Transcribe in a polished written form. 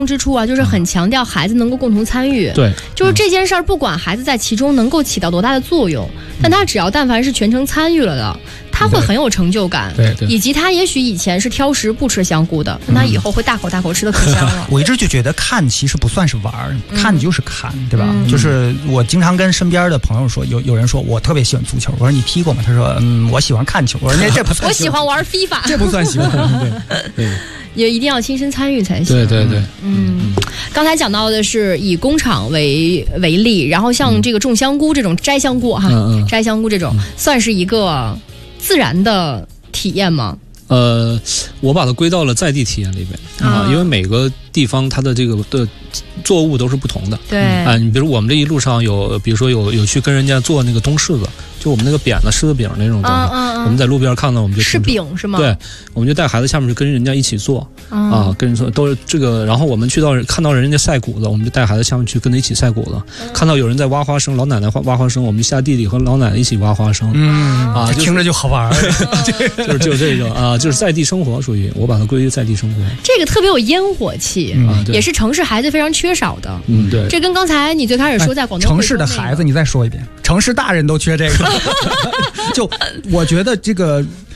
之处啊，就是很强调孩子能够共同参与。 对， 就是这件事儿，不管孩子在其中能够起到多大的作用，但他但凡是全程参与了的，他会很有成就感。 对， 以及他也许以前是挑食不吃香菇的，但他以后会大口大口吃的可香了。 我一直就觉得看其实不算是玩儿，看就是看，对吧？就是我经常跟身边的朋友说，有人说我特别喜欢足球，我说你踢过吗？他说我喜欢看球。我说那这不算， 我喜欢玩 FIFA， 这不算喜欢。对。 也一定要亲身参与才行。 对， 刚才讲到的是以工厂为例，然后像这个种香菇这种摘香菇摘香菇这种，算是一个自然的体验吗？ 我把它归到了在地体验里边啊，因为每个地方它的这个的作物都是不同的。 对你比如我们这一路上比如说有去跟人家做那个冬柿子，就我们那个扁的柿子饼那种东西，我们在路边看到我们就柿饼是吗？ 对，我们就带孩子下面去跟人家一起做跟人做都是这个，然后我们看到人家晒谷子，我们就带孩子下面去跟他一起晒谷子，看到有人在挖花生，老奶奶挖花生，我们下地里和老奶奶一起挖花生， 听着就好玩就这个就是在地生活，属于我把它归于在地生活。 这个特别有烟火气，也是城市孩子非常缺少的。 对， 这跟刚才你最开始说在广东城市的孩子，你再说一遍，城市大人都缺这个。就我觉得这个